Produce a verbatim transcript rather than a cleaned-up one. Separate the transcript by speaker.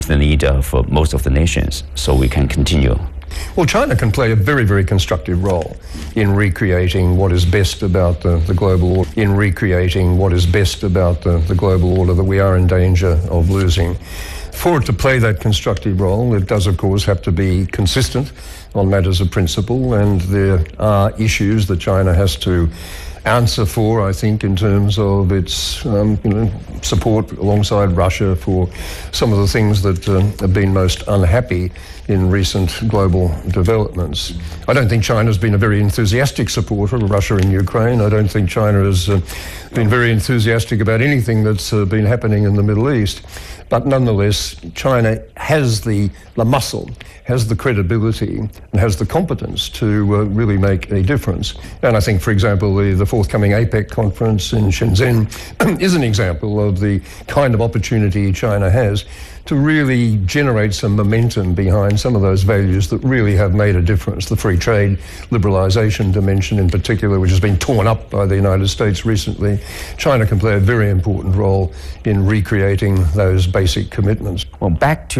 Speaker 1: the need of uh, most of the nations, so we can continue.
Speaker 2: Well, China can play a very, very constructive role in recreating what is best about the, the global order, in recreating what is best about the, the global order that we are in danger of losing. For it to play that constructive role, it does, of course, have to be consistent on matters of principle, and there are issues that China has to answer for, I think, in terms of its um, you know, support alongside Russia for some of the things that uh, have been most unhappy in recent global developments. I don't think China's been a very enthusiastic supporter of Russia in Ukraine. I don't think China has uh, been very enthusiastic about anything that's uh, been happening in the Middle East. But nonetheless, China has the, the muscle, has the credibility, and has the competence to uh, really make a difference. And I think, for example, the, the forthcoming APEC conference in Shenzhen is an example of the kind of opportunity China has to really generate some momentum behind some of those values that really have made a difference. The free trade liberalization dimension in particular, which has been torn up by the United States recently. China can play a very important role in recreating those basic commitments.
Speaker 1: Well, back to